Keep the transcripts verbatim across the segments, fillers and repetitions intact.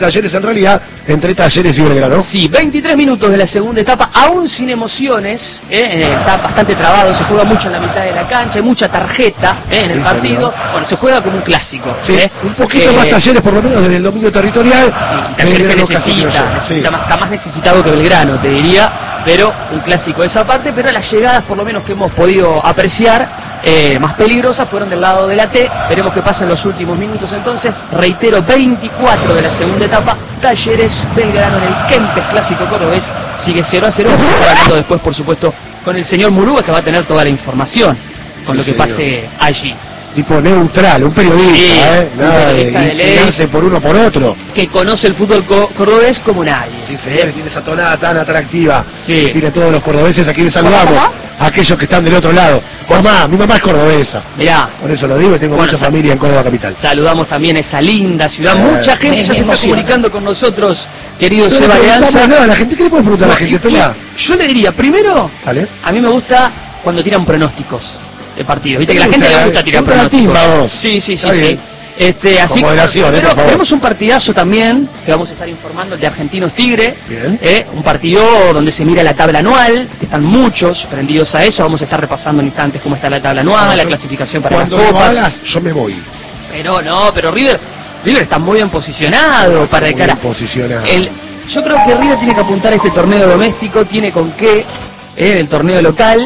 Talleres en realidad, entre Talleres y Belgrano. Sí, veintitrés minutos de la segunda etapa, aún sin emociones, ¿eh? Está bastante trabado, se juega mucho en la mitad de la cancha, hay mucha tarjeta ¿eh? en sí, el partido, señor. Bueno, se juega como un clásico. Sí, ¿eh? un poquito eh, más Talleres, por lo menos desde el dominio territorial. Sí, Talleres que necesita, sí. está, más, está más necesitado que Belgrano, te diría, pero un clásico de esa parte, pero las llegadas, por lo menos que hemos podido apreciar, Eh, más peligrosas fueron del lado de la T. Veremos qué pasa en los últimos minutos entonces. Reitero, veinticuatro de la segunda etapa, Talleres Belgrano en el Kempes Clásico Cordobés, sigue cero a cero. Vamos a estar hablando después, por supuesto, con el señor Murúa, que va a tener toda la información con sí, lo que señor. pase allí. Tipo neutral, un periodista, sí, ¿eh? Nada de inclinarse por uno por otro. Que conoce el fútbol co cordobés como nadie. Sí, señor, ¿eh? Tiene esa tonada tan atractiva sí. que tiene todos los cordobeses, a quienes saludamos, a aquellos que están del otro lado. Mamá, mi mamá es cordobesa. Mirá. Por eso lo digo, y tengo bueno, mucha familia en Córdoba capital. Saludamos también a esa linda ciudad. Sí, Mucha gente ya se está comunicando con nosotros, querido no Seba Leanza. No, la gente, ¿qué le puede preguntar no, a la gente? Pelá. Yo le diría, primero, ¿Dale? a mí me gusta cuando tiran pronósticos de partidos. Viste que a la gente le gusta tirar pronósticos. Sí, sí, sí, sí. Este, así que eh, tenemos un partidazo también que vamos a estar informando, el de Argentinos Tigre. Bien. Eh, un partido donde se mira la tabla anual, que están muchos prendidos a eso. Vamos a estar repasando en instantes cómo está la tabla anual, no, la yo, clasificación para las copas. Cuando lo hagas, yo me voy. Pero no, pero River, River está muy bien posicionado no, para de cara. Bien posicionado. El, yo creo que River tiene que apuntar a este torneo doméstico, tiene con qué, eh, el torneo local.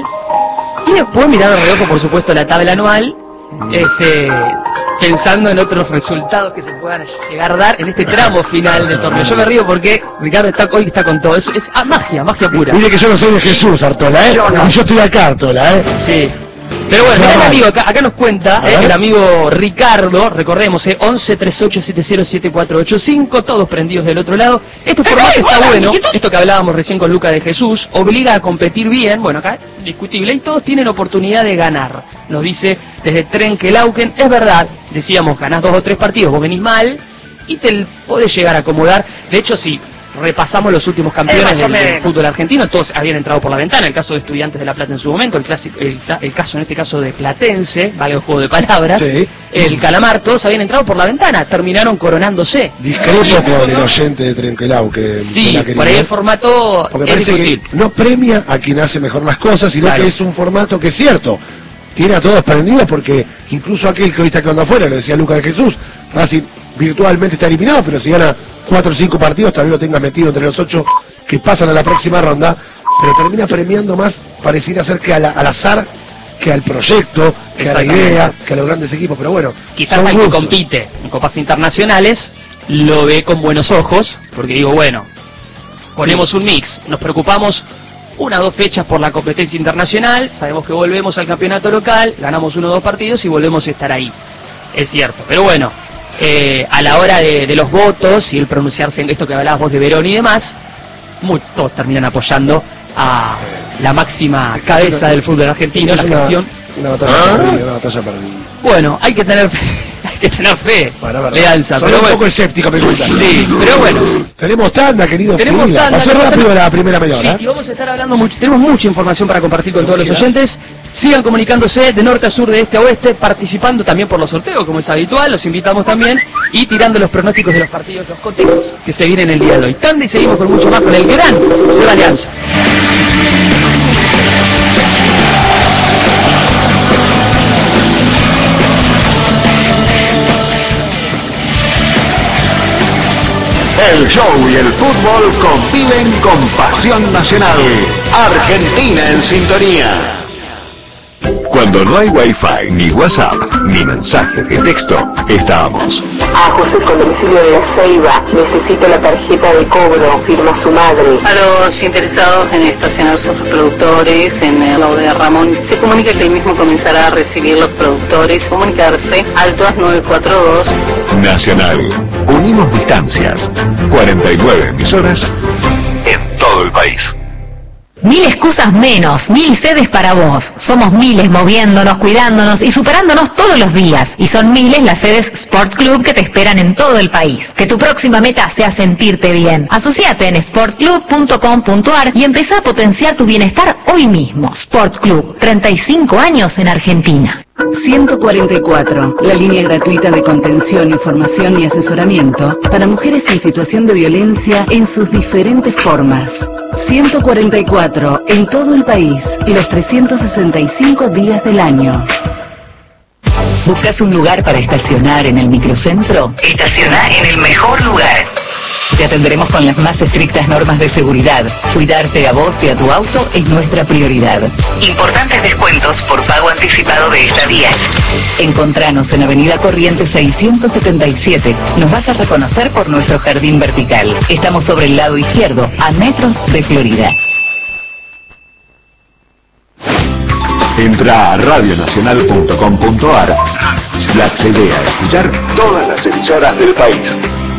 Y después mirar al reojo, por supuesto, la tabla anual. Este, pensando en otros resultados que se puedan llegar a dar en este tramo final del torneo. Yo me río porque Ricardo está, hoy está con todo. Es, es ah, magia, magia pura. Mire que yo no soy de Jesús, Artola, ¿eh? Yo no. Y yo estoy acá, Artola, ¿eh? Sí. Pero bueno, el amigo, acá, acá nos cuenta, eh, el amigo Ricardo, recordemos, eh, once, treinta y ocho, setenta, siete cuatro ocho cinco, todos prendidos del otro lado. Este formato está bueno, esto que hablábamos recién con Luca de Jesús, obliga a competir bien, bueno, acá discutible, y todos tienen oportunidad de ganar, nos dice desde Trenquelauquen. Es verdad, decíamos, ganás dos o tres partidos, vos venís mal, y te podés llegar a acomodar. De hecho, sí, repasamos los últimos campeones del, del fútbol argentino, todos habían entrado por la ventana, el caso de Estudiantes de La Plata en su momento, el, clásico, el, el caso en este caso de Platense, vale el juego de palabras, sí. El Calamar, todos habían entrado por la ventana, terminaron coronándose. Discrepo y, con el oyente de Trenquelauquen. Sí, por ahí el formato porque parece que no premia a quien hace mejor las cosas, sino claro. que es un formato que es cierto, tiene a todos prendidos, porque incluso aquel que hoy está quedando afuera, lo decía Lucas de Jesús, Racing virtualmente está eliminado, pero si gana cuatro o cinco partidos, tal vez lo tengas metido entre los ocho que pasan a la próxima ronda, pero termina premiando más, pareciera ser que a la, al azar, que al proyecto, que a la idea, que a los grandes equipos, pero bueno. Quizás al que compite en copas internacionales lo ve con buenos ojos, porque digo, bueno, ponemos sí. un mix, nos preocupamos una o dos fechas por la competencia internacional, sabemos que volvemos al campeonato local, ganamos uno o dos partidos y volvemos a estar ahí, es cierto, pero bueno. Eh, a la hora de, de los votos y el pronunciarse en esto que hablabas vos de Verón y demás, muy, todos terminan apoyando a la máxima cabeza del fútbol argentino, la gestión. Una batalla ¿Ah? perdida, una batalla perdida. Bueno, hay que tener fe, hay que tener fe, Leanza. Soy pero un bueno. poco escéptico, me gusta. Sí, pero bueno. Tenemos tanda, querido. Tenemos Pila. tanda. Pasó rápido la primera media hora. Sí, y vamos a estar hablando mucho, tenemos mucha información para compartir con todos los oyentes. Sigan comunicándose de norte a sur, de este a oeste, participando también por los sorteos, como es habitual, los invitamos también, y tirando los pronósticos de los partidos, los cotejos que se vienen el día de hoy. Tanda y seguimos con mucho más con el gran Seba Leanza. El show y el fútbol conviven con pasión nacional. Argentina en sintonía. Cuando no hay wifi, ni WhatsApp, ni mensaje de texto, estamos. A José con domicilio de La Ceiba, necesito la tarjeta de cobro, firma su madre. A los interesados en estacionar sus productores en el lado de Ramón, se comunica que el mismo comenzará a recibir los productores, comunicarse al dos nueve cuatro dos. Nacional, unimos distancias, cuarenta y nueve emisoras en todo el país. Mil excusas menos, mil sedes para vos. Somos miles moviéndonos, cuidándonos y superándonos todos los días. Y son miles las sedes Sport Club que te esperan en todo el país. Que tu próxima meta sea sentirte bien. Asociate en sport club punto com punto ar y empezá a potenciar tu bienestar hoy mismo. Sport Club, treinta y cinco años en Argentina. ciento cuarenta y cuatro, la línea gratuita de contención, información y asesoramiento para mujeres en situación de violencia en sus diferentes formas. ciento cuarenta y cuatro, en todo el país, los trescientos sesenta y cinco días del año. ¿Buscas un lugar para estacionar en el microcentro? Estaciona en el mejor lugar. Te atenderemos con las más estrictas normas de seguridad. Cuidarte a vos y a tu auto es nuestra prioridad. Importantes descuentos por pago anticipado de estadías. Encontranos en Avenida Corrientes seiscientos setenta y siete. Nos vas a reconocer por nuestro jardín vertical. Estamos sobre el lado izquierdo, a metros de Florida. Entra a radio nacional punto com punto a r y accede a escuchar todas las emisoras del país.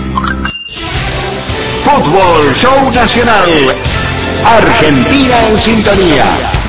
Fútbol Show Nacional. Argentina en sintonía.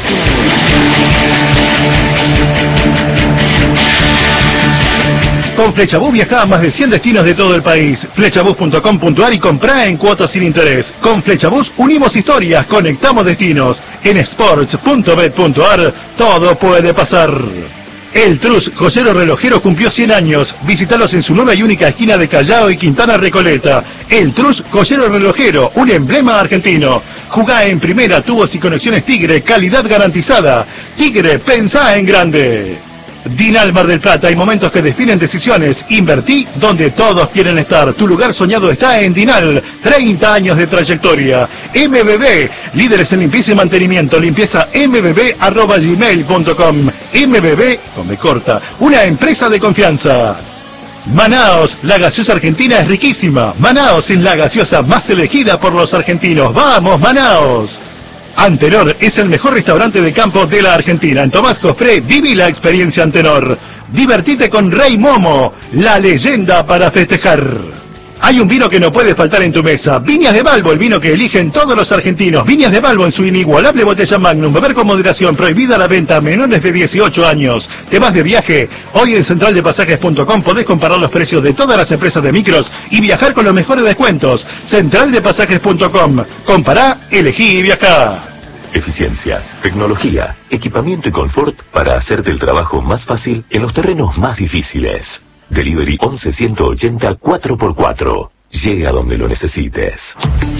Con Flechabús viajá a más de cien destinos de todo el país. Flechabús punto com punto a r y comprá en cuotas sin interés. Con Flechabús unimos historias, conectamos destinos. En sports punto bet punto a r todo puede pasar. El Trus, joyero relojero, cumplió cien años. Visítalos en su nueva y única esquina de Callao y Quintana Recoleta. El Trus, joyero relojero, un emblema argentino. Jugá en primera, tubos y conexiones Tigre, calidad garantizada. Tigre, pensá en grande. Dinal Mar del Plata, hay momentos que definen decisiones. Invertí donde todos quieren estar. Tu lugar soñado está en Dinal. treinta años de trayectoria. M B B, líderes en limpieza y mantenimiento. Limpieza m b b arroba gmail punto com. M B B, con B corta, una empresa de confianza. Manaos, la gaseosa argentina es riquísima. Manaos es la gaseosa más elegida por los argentinos. ¡Vamos, Manaos! Antenor es el mejor restaurante de campo de la Argentina. En Tomás Cofré, viví la experiencia Antenor. Divertite con Rey Momo, la leyenda para festejar. Hay un vino que no puede faltar en tu mesa. Viñas de Balbo, el vino que eligen todos los argentinos. Viñas de Balbo en su inigualable botella Magnum. Beber con moderación, prohibida la venta a menores de dieciocho años. ¿Te vas de viaje? Hoy en central de pasajes punto com podés comparar los precios de todas las empresas de micros y viajar con los mejores descuentos. central de pasajes punto com. Compará, elegí y viajá. Eficiencia, tecnología, equipamiento y confort para hacerte el trabajo más fácil en los terrenos más difíciles. Delivery once ciento ochenta cuatro por cuatro. Llega donde lo necesites.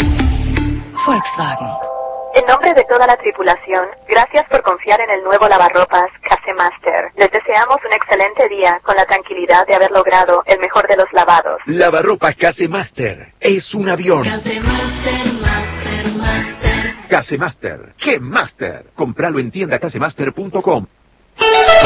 Volkswagen. En nombre de toda la tripulación, gracias por confiar en el nuevo lavarropas Casemaster. Les deseamos un excelente día con la tranquilidad de haber logrado el mejor de los lavados. Lavarropas Casemaster es un avión. Casemaster, Master, Master. Casemaster, ¡qué Master! Compralo en tienda casemaster punto com.